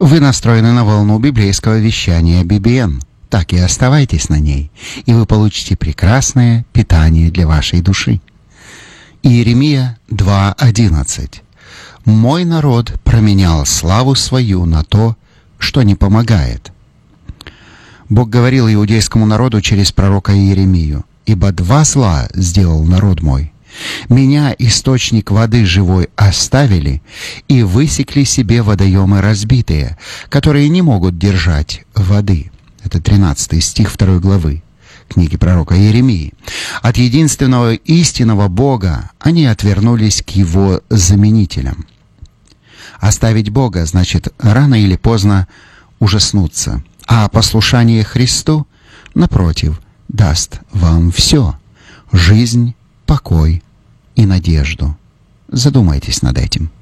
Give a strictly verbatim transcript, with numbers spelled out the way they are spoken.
Вы настроены на волну библейского вещания би би эн. Так и оставайтесь на ней, и вы получите прекрасное питание для вашей души. Иеремия два одиннадцать. «Мой народ променял славу свою на то, что не помогает». Бог говорил иудейскому народу через пророка Иеремию: «Ибо два зла сделал народ мой. Меня, источник воды живой, оставили и высекли себе водоемы разбитые, которые не могут держать воды». Это тринадцатый стих второй главы книги пророка Иеремии. От единственного истинного Бога они отвернулись к Его заменителям. Оставить Бога значит рано или поздно ужаснуться, а послушание Христу, напротив, даст вам все — жизнь, покой и надежду. Задумайтесь над этим.